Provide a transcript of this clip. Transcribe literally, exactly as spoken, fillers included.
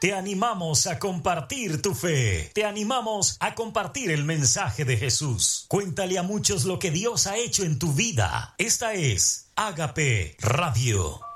Te animamos a compartir tu fe. Te animamos a compartir el mensaje de Jesús. Cuéntale a muchos lo que Dios ha hecho en tu vida. Esta es Ágape Radio.